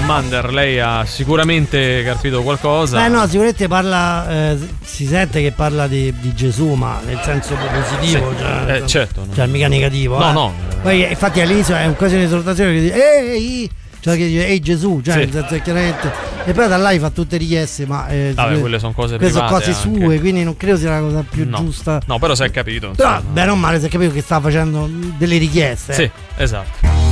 Commander, lei ha sicuramente capito qualcosa. No, sicuramente parla, si sente che parla di Gesù, ma nel senso positivo, sì. Certo, no. Cioè mica negativo. No. Poi infatti all'inizio è quasi un'esortazione che dice ehi, cioè che dice ehi Gesù, cioè nel senso chiaramente. E poi da là fa tutte richieste, ma quelle sono cose private, sono cose anche sue, quindi non credo sia la cosa più giusta. No, però si è capito. Però, beh, non male, si è capito che stava facendo delle richieste. Sì, esatto.